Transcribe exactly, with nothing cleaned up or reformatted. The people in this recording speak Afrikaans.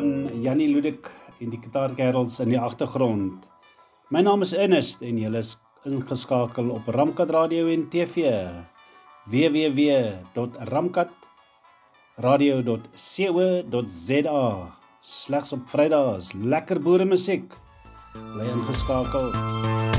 van Jannie Ludik en die gitaarkerels in die agtergrond. My naam is Ernest en julle is ingeskakel op Ramkat Radio en T V. w w w dot ramkat radio dot co dot za. Slegs op Vrydae is lekker boeremusiek. Bly ingeskakel.